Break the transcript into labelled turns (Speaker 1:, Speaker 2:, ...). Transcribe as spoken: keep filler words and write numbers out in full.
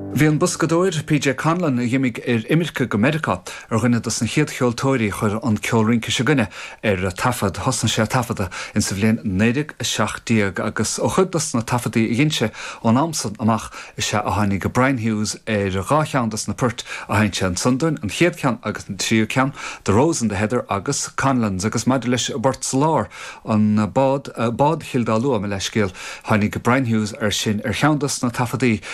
Speaker 1: Bhí an buscadóir P J Conlon a dhéimigh ar imirce go America ar ghuine dus na chéad cheoltóirí chuir an ceolrince se gine ar a tafad, hosna sé tafada in sa bhliain néideag seach díag agus ó chud dus na tafadaí i ghinse ón amsan amach is se a tháinig go Brian Hughes ar a gá cheann dus na purt a haintse an Sunderland, an chéad ceann agus an tríú ceann, de Rose and the Heather agus Conlons agus maidir leis bort slár an bád, bád Hildalú am leis céal tháinig go Brian Hughes ar sin ar cheann dus na tafadaí